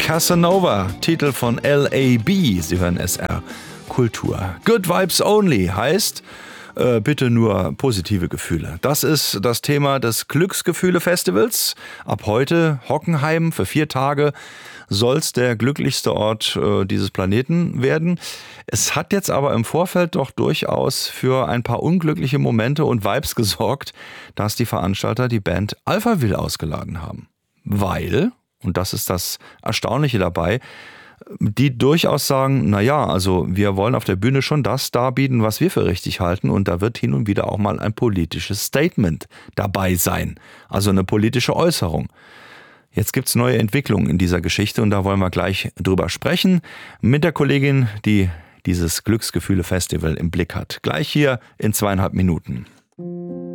Casanova, Titel von L.A.B. Sie hören SR Kultur. Good Vibes Only heißt bitte nur positive Gefühle. Das ist das Thema des Glücksgefühle-Festivals. Ab heute Hockenheim für 4 Tage soll es der glücklichste Ort dieses Planeten werden. Es hat jetzt aber im Vorfeld doch durchaus für ein paar unglückliche Momente und Vibes gesorgt, dass die Veranstalter die Band Alphaville ausgeladen haben. Weil, und das ist das Erstaunliche dabei, die durchaus sagen, naja, also wir wollen auf der Bühne schon das darbieten, was wir für richtig halten, und da wird hin und wieder auch mal ein politisches Statement dabei sein, also eine politische Äußerung. Jetzt gibt's neue Entwicklungen in dieser Geschichte und da wollen wir gleich drüber sprechen mit der Kollegin, die dieses Glücksgefühle-Festival im Blick hat. Gleich hier in 2,5 Minuten.